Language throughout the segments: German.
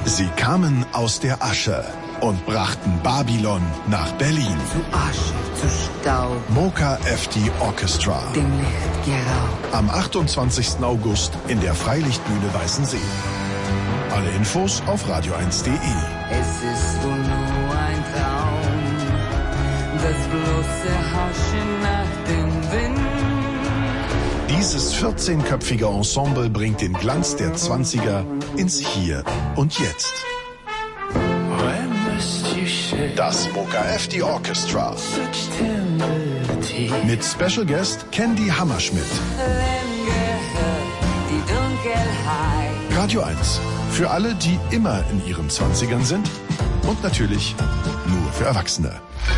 Sie kamen aus der Asche und brachten Babylon nach Berlin. Zu Asche, zu Staub. Mocha FD Orchestra. Dem Licht geraubt. Am 28. August in der Freilichtbühne Weißensee. Alle Infos auf radio1.de. Es ist wohl nur ein Traum, das bloße Haschen nach dem Wind. Dieses 14-köpfige Ensemble bringt den Glanz der 20er ins Hier und Jetzt. Das Mocha FD Orchestra. Mit Special Guest Candy Hammerschmidt. Radio 1. Für alle, die immer in ihren 20ern sind. Und natürlich nur für Erwachsene.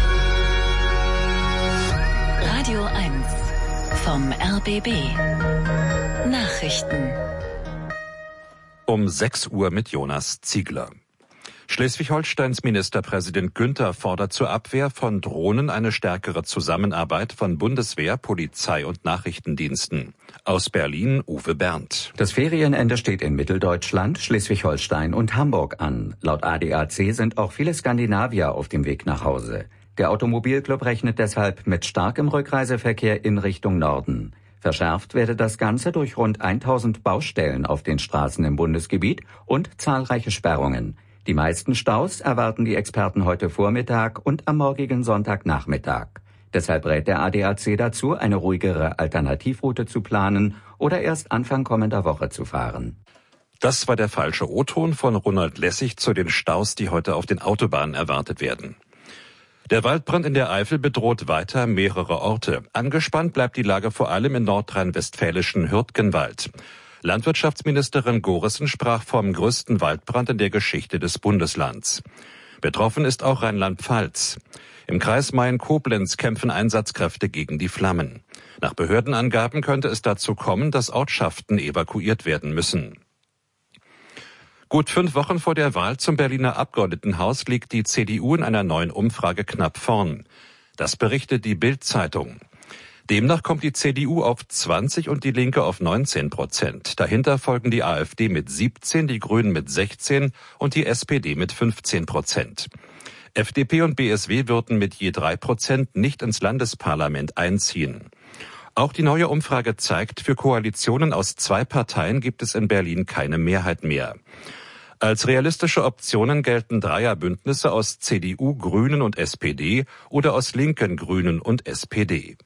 Radio 1 vom RBB. Nachrichten. Um 6 Uhr mit Jonas Ziegler. Schleswig-Holsteins Ministerpräsident Günther fordert zur Abwehr von Drohnen eine stärkere Zusammenarbeit von Bundeswehr, Polizei und Nachrichtendiensten. Aus Berlin Uwe Berndt. Das Ferienende steht in Mitteldeutschland, Schleswig-Holstein und Hamburg an. Laut ADAC sind auch viele Skandinavier auf dem Weg nach Hause. Der Automobilclub rechnet deshalb mit starkem Rückreiseverkehr in Richtung Norden. Verschärft werde das Ganze durch rund 1000 Baustellen auf den Straßen im Bundesgebiet und zahlreiche Sperrungen. Die meisten Staus erwarten die Experten heute Vormittag und am morgigen Sonntagnachmittag. Deshalb rät der ADAC dazu, eine ruhigere Alternativroute zu planen oder erst Anfang kommender Woche zu fahren. Das war der falsche O-Ton von Ronald Lessig zu den Staus, die heute auf den Autobahnen erwartet werden. Der Waldbrand in der Eifel bedroht weiter mehrere Orte. Angespannt bleibt die Lage vor allem im nordrhein-westfälischen Hürtgenwald. Landwirtschaftsministerin Gorissen sprach vom größten Waldbrand in der Geschichte des Bundeslands. Betroffen ist auch Rheinland-Pfalz. Im Kreis Main-Koblenz kämpfen Einsatzkräfte gegen die Flammen. Nach Behördenangaben könnte es dazu kommen, dass Ortschaften evakuiert werden müssen. Gut 5 Wochen vor der Wahl zum Berliner Abgeordnetenhaus liegt die CDU in einer neuen Umfrage knapp vorn. Das berichtet die Bild-Zeitung. Demnach kommt die CDU auf 20 und die Linke auf 19%. Dahinter folgen die AfD mit 17, die Grünen mit 16 und die SPD mit 15%. FDP und BSW würden mit je 3% nicht ins Landesparlament einziehen. Auch die neue Umfrage zeigt, für Koalitionen aus 2 Parteien gibt es in Berlin keine Mehrheit mehr. Als realistische Optionen gelten Dreierbündnisse aus CDU, Grünen und SPD oder aus Linken, Grünen und SPD.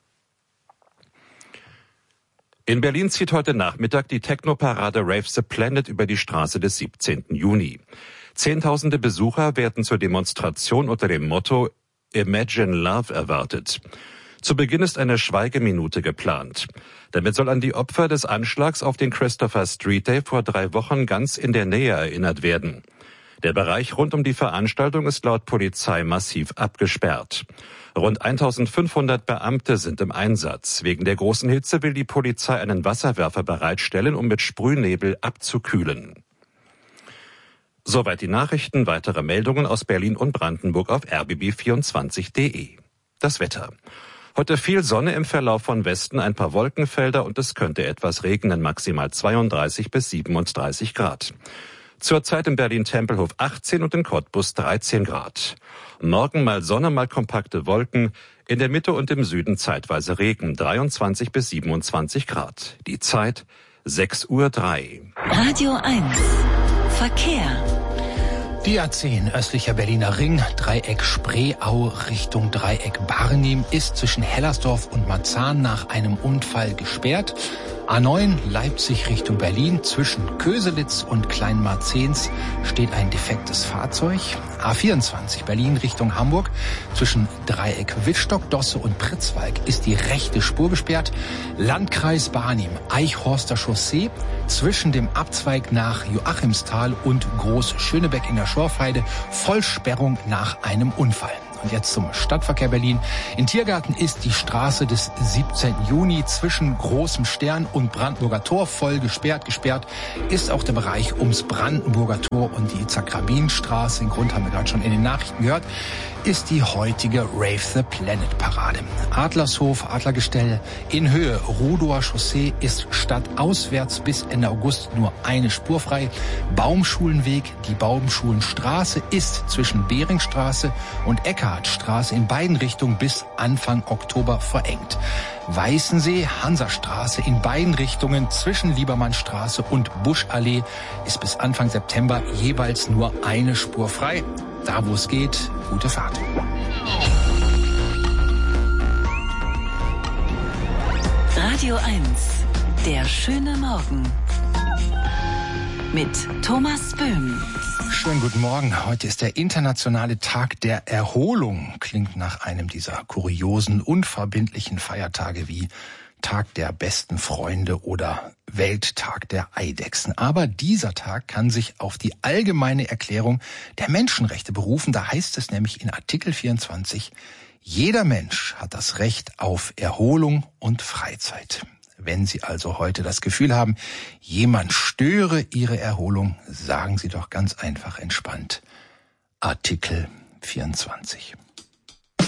In Berlin zieht heute Nachmittag die Techno-Parade Rave the Planet über die Straße des 17. Juni. Zehntausende Besucher werden zur Demonstration unter dem Motto Imagine Love erwartet. Zu Beginn ist eine Schweigeminute geplant. Damit soll an die Opfer des Anschlags auf den Christopher Street Day vor 3 Wochen ganz in der Nähe erinnert werden. Der Bereich rund um die Veranstaltung ist laut Polizei massiv abgesperrt. Rund 1500 Beamte sind im Einsatz. Wegen der großen Hitze will die Polizei einen Wasserwerfer bereitstellen, um mit Sprühnebel abzukühlen. Soweit die Nachrichten. Weitere Meldungen aus Berlin und Brandenburg auf rbb24.de. Das Wetter. Heute viel Sonne, im Verlauf von Westen ein paar Wolkenfelder und es könnte etwas regnen, maximal 32 bis 37 Grad. Zurzeit in Berlin-Tempelhof 18 und in Cottbus 13 Grad. Morgen mal Sonne, mal kompakte Wolken. In der Mitte und im Süden zeitweise Regen, 23 bis 27 Grad. Die Zeit 6:03 Uhr. Radio 1. Verkehr. Die A10 östlicher Berliner Ring, Dreieck Spreeau Richtung Dreieck Barnim ist zwischen Hellersdorf und Marzahn nach einem Unfall gesperrt. A9 Leipzig Richtung Berlin, zwischen Köselitz und Kleinmarzens steht ein defektes Fahrzeug. A24 Berlin Richtung Hamburg, zwischen Dreieck Wittstock, Dosse und Pritzwalk ist die rechte Spur gesperrt. Landkreis Barnim, Eichhorster Chaussee, zwischen dem Abzweig nach Joachimsthal und Groß-Schönebeck in der Schorfheide, Vollsperrung nach einem Unfall. Und jetzt zum Stadtverkehr Berlin. In Tiergarten ist die Straße des 17. Juni zwischen Großem Stern und Brandenburger Tor voll gesperrt. Gesperrt ist auch der Bereich ums Brandenburger Tor und die Itzhak-Rabin-Straße. Den Grund haben wir gerade schon in den Nachrichten gehört. ist die heutige Rave the Planet Parade. Adlershof, Adlergestell in Höhe, Rudower Chaussee ist stadtauswärts bis Ende August nur eine Spur frei. Baumschulenweg, die Baumschulenstraße ist zwischen Beringstraße und Eckartstraße in beiden Richtungen bis Anfang Oktober verengt. Weißensee, Hansastraße in beiden Richtungen zwischen Liebermannstraße und Buschallee ist bis Anfang September jeweils nur eine Spur frei. Da, wo es geht, gute Fahrt. Radio 1, der schöne Morgen. Mit Thomas Böhm. Schönen guten Morgen. Heute ist der internationale Tag der Erholung. Klingt nach einem dieser kuriosen, unverbindlichen Feiertage wie Tag der besten Freunde oder Welttag der Eidechsen. Aber dieser Tag kann sich auf die allgemeine Erklärung der Menschenrechte berufen. Da heißt es nämlich in Artikel 24, jeder Mensch hat das Recht auf Erholung und Freizeit. Wenn Sie also heute das Gefühl haben, jemand störe Ihre Erholung, sagen Sie doch ganz einfach entspannt Artikel 24.